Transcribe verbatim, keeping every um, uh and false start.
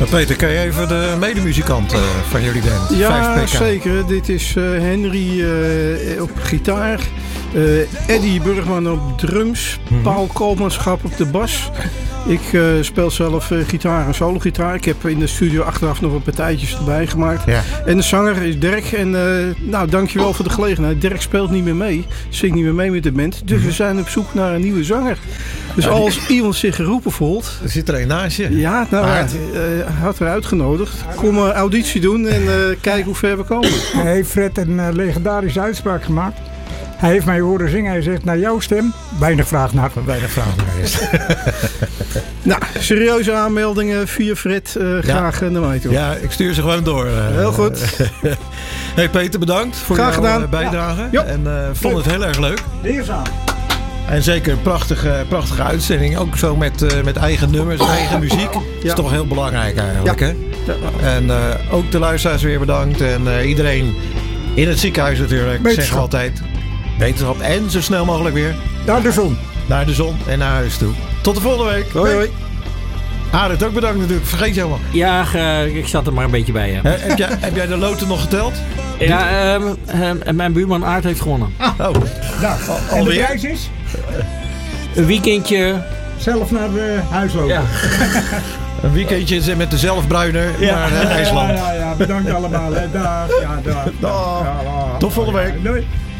Maar Peter, kan je even de medemuzikant uh, van jullie band? Ja, zeker. Dit is uh, Henry uh, op gitaar. Uh, Eddie Burgman op drums. Mm-hmm. Paul Koopmanschap op de bas. Ik uh, speel zelf uh, gitaar en solo-gitaar. Ik heb in de studio achteraf nog wat partijtjes erbij gemaakt. Ja. En de zanger is Dirk. En uh, nou, dankjewel voor de gelegenheid. Dirk speelt niet meer mee. Zingt niet meer mee met de band. Dus mm-hmm. we zijn op zoek naar een nieuwe zanger. Dus ja, als die... iemand zich geroepen voelt... Er zit er een naast je. Ja, nou, hij uh, had er uitgenodigd. Kom een uh, auditie doen en uh, kijken hoe ver we komen. Hij heeft Fred een uh, legendarische uitspraak gemaakt. Hij heeft mij horen zingen. Hij zegt, naar jouw stem, weinig vraag naar. Weinig vraag naar. Nou, serieuze aanmeldingen via Fred. Uh, graag ja. naar mij toe. Ja, ik stuur ze gewoon door. Uh, heel goed. Hey Peter, bedankt voor graag jouw gedaan. bijdrage. Ja. En uh, vond het heel erg leuk. Leerzaam. En zeker een prachtige, prachtige uitzending. Ook zo met, uh, met eigen nummers, eigen muziek. Dat ja. is toch heel belangrijk eigenlijk. Ja. Hè? Ja. En uh, ook de luisteraars weer bedankt. En uh, iedereen in het ziekenhuis natuurlijk. Ik zeg altijd... Wetenschap en zo snel mogelijk weer. Naar de zon. Naar de zon en naar huis toe. Tot de volgende week. Hoi hoi. Arend, ook bedankt natuurlijk. Vergeet je helemaal. Ja, uh, ik zat er maar een beetje bij. Ja. He, heb, jij, heb jij de loten nog geteld? Ja, uh, uh, mijn buurman Aard heeft gewonnen. Ah. Oh. Nou, al, en de prijs is? Een weekendje. Zelf naar uh, huis lopen. Ja. Een weekendje met de zelfbruiner ja. naar uh, IJsland. Ja, ja, ja, bedankt allemaal. Hè. Dag. Ja, dag. Dag. Ja, dag. Tot volgende week. Doei.